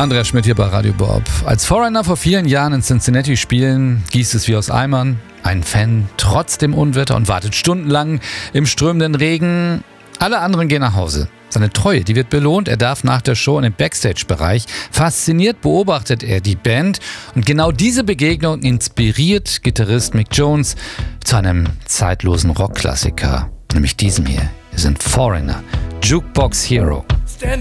Andreas Schmidt hier bei Radio Bob. Als Foreigner vor vielen Jahren in Cincinnati spielen, gießt es wie aus Eimern. Ein Fan trotz dem Unwetter und wartet stundenlang im strömenden Regen. Alle anderen gehen nach Hause. Seine Treue, die wird belohnt. Er darf nach der Show in den Backstage-Bereich. Fasziniert beobachtet er die Band. Und genau diese Begegnung inspiriert Gitarrist Mick Jones zu einem zeitlosen Rockklassiker. Nämlich diesem hier. Wir sind Foreigner. Jukebox Hero.